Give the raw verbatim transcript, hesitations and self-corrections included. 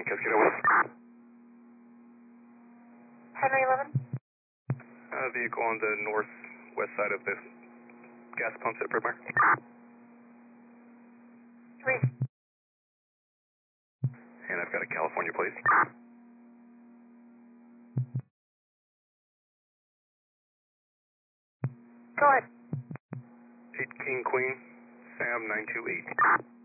Cascade West. Henry eleven. Uh, vehicle on the northwest side of the gas pumps at Bridmar. Three. And I've got a California plate. Go ahead. eight King Queen, Sam nine two eight.